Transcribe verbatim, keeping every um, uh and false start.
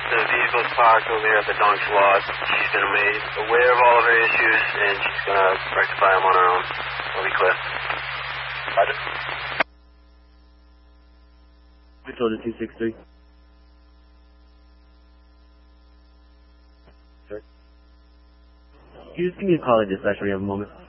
The vehicle's parked over here at the Donks lot. She's been made aware of all of her issues, and she's going to rectify them on her own. We'll be clear. Roger. Victoria two six three. Sir? Can you just give me a call at dispatch when you have a moment?